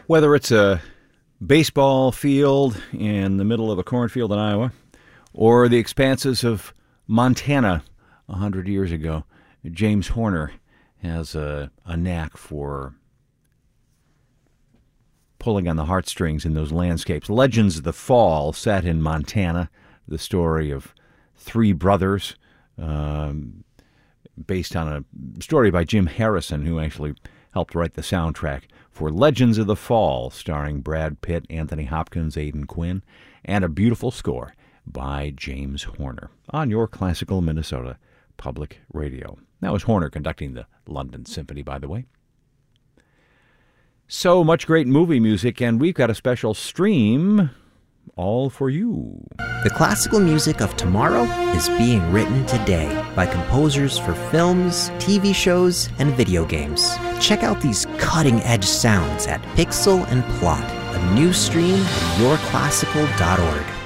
Whether it's a baseball field in the middle of a cornfield in Iowa or the expanses of Montana 100 years ago, James Horner has a knack for pulling on the heartstrings in those landscapes. Legends of the Fall, set in Montana, the story of three brothers, based on a story by Jim Harrison, who actually helped write the soundtrack for Legends of the Fall, starring Brad Pitt, Anthony Hopkins, Aidan Quinn, and a beautiful score by James Horner on your classical Minnesota Public Radio. That was Horner conducting the London Symphony, by the way. So much great movie music, and we've got a special stream all for you. The classical music of tomorrow is being written today by composers for films, TV shows, and video games. Check out these cutting-edge sounds at Pixel and Plot, a new stream at yourclassical.org.